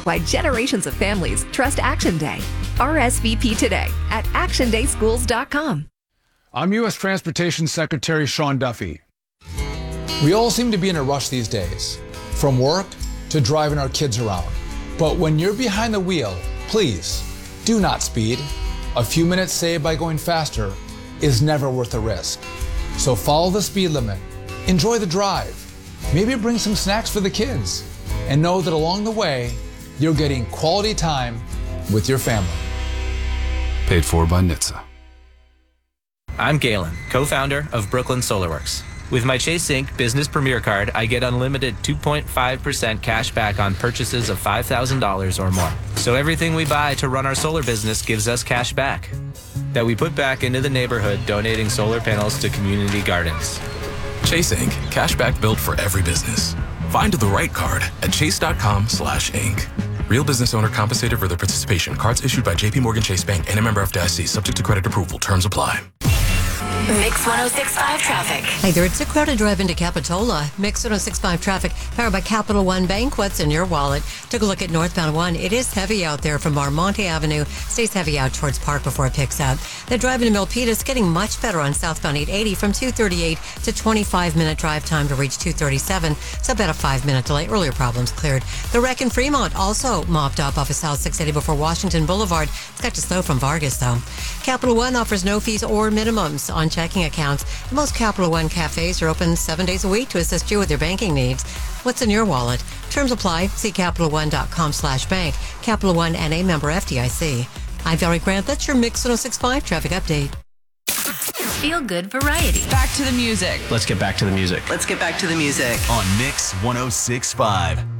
why generations of families trust Action Day. RSVP today at actiondayschools.com. I'm U.S. Transportation Secretary Sean Duffy. We all seem to be in a rush these days, from work to driving our kids around. But when you're behind the wheel, please do not speed. A few minutes saved by going faster is never worth the risk. So follow the speed limit, enjoy the drive, maybe bring some snacks for the kids, and know that along the way, you're getting quality time with your family. Paid for by NHTSA. I'm Galen, co-founder of Brooklyn SolarWorks. With my Chase Inc. Business Premier Card, I get unlimited 2.5% cash back on purchases of $5,000 or more. So everything we buy to run our solar business gives us cash back that we put back into the neighborhood, donating solar panels to community gardens. Chase Inc. Cashback built for every business. Find the right card at chase.com/inc. Real business owner compensated for their participation. Cards issued by JPMorgan Chase Bank and a member FDIC. Subject to credit approval. Terms apply. Mix 1065 traffic. Hey there, it's a crowded drive into Capitola. Mix 1065 traffic powered by Capital One Bank. What's in your wallet? Took a look at northbound 1. It is heavy out there from Marmonte Avenue. Stays heavy out towards Park before it picks up. The drive into Milpitas getting much better on southbound 880 from 238 to 25-minute drive time to reach 237. So about a 5-minute delay. Earlier problems cleared. The wreck in Fremont also mopped up off of South 680 before Washington Boulevard. It's got to slow from Vargas though. Capital One offers no fees or minimums on checking accounts. Most Capital One cafes are open 7 days a week to assist you with your banking needs. What's in your wallet? Terms apply. See CapitalOne.com/bank. Capital One NA member FDIC. I'm Valerie Grant. That's your Mix 1065 traffic update. Feel good variety. Back to the music. Let's get back to the music. Let's get back to the music. On Mix 1065.